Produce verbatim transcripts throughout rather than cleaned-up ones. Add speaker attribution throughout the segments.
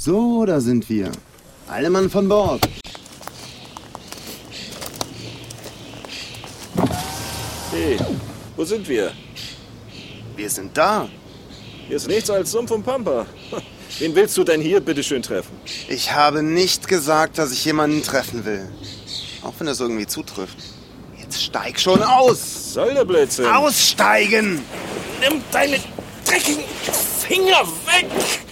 Speaker 1: So, da sind wir. Alle Mann von Bord.
Speaker 2: Hey, wo sind wir?
Speaker 1: Wir sind da.
Speaker 2: Hier ist nichts als Sumpf und Pampa. Wen willst du denn hier bitteschön treffen?
Speaker 1: Ich habe nicht gesagt, dass ich jemanden treffen will. Auch wenn das irgendwie zutrifft. Jetzt steig schon aus!
Speaker 2: Soll der Blödsinn?
Speaker 1: Aussteigen!
Speaker 2: Nimm deine dreckigen Finger weg!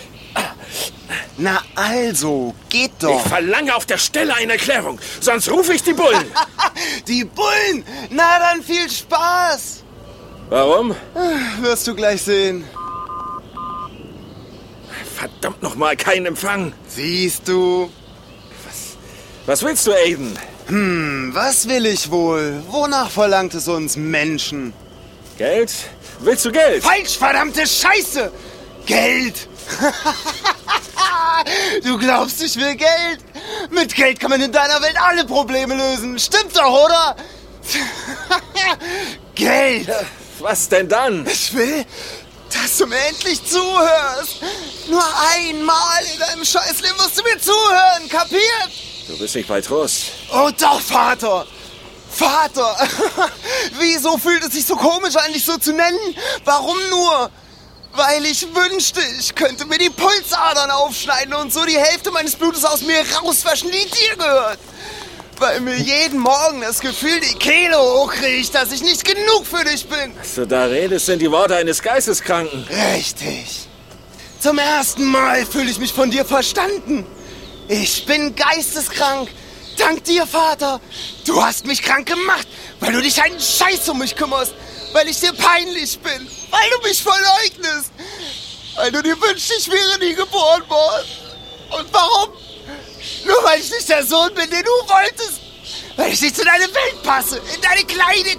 Speaker 1: Na also, geht doch!
Speaker 2: Ich verlange auf der Stelle eine Erklärung, sonst rufe ich die Bullen!
Speaker 1: Die Bullen! Na dann viel Spaß!
Speaker 2: Warum?
Speaker 1: Wirst du gleich sehen.
Speaker 2: Verdammt nochmal, kein Empfang!
Speaker 1: Siehst du?
Speaker 2: Was, was willst du, Aiden?
Speaker 1: Hm, was will ich wohl? Wonach verlangt es uns Menschen?
Speaker 2: Geld? Willst du Geld?
Speaker 1: Falsch, verdammte Scheiße! Geld! Du glaubst, ich will Geld? Mit Geld kann man in deiner Welt alle Probleme lösen. Stimmt doch, oder? Geld!
Speaker 2: Was denn dann?
Speaker 1: Ich will, dass du mir endlich zuhörst. Nur einmal in deinem Scheißleben musst du mir zuhören, kapiert?
Speaker 2: Du bist nicht bei Trost.
Speaker 1: Oh doch, Vater! Vater! Wieso fühlt es sich so komisch an, dich so zu nennen? Warum nur? Weil ich wünschte, ich könnte mir die Pulsadern aufschneiden und so die Hälfte meines Blutes aus mir rauswaschen, die dir gehört. Weil mir jeden Morgen das Gefühl die Kehle hochkriegt, dass ich nicht genug für dich bin.
Speaker 2: Was du da redest, sind die Worte eines Geisteskranken.
Speaker 1: Richtig. Zum ersten Mal fühle ich mich von dir verstanden. Ich bin geisteskrank. Dank dir, Vater. Du hast mich krank gemacht, weil du dich einen Scheiß um mich kümmerst. Weil ich dir peinlich bin. Weil du mich verleugnest. Weil du dir wünschst, ich wäre nie geboren worden. Und warum? Nur weil ich nicht der Sohn bin, den du wolltest. Weil ich nicht in deine Welt passe. In deine kleine,